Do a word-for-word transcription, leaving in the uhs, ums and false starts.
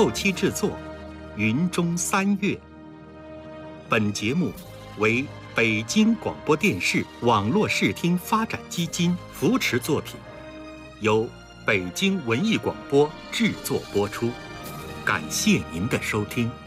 后期制作云中三月。本节目为北京广播电视网络视听发展基金扶持作品，由北京文艺广播制作播出。感谢您的收听。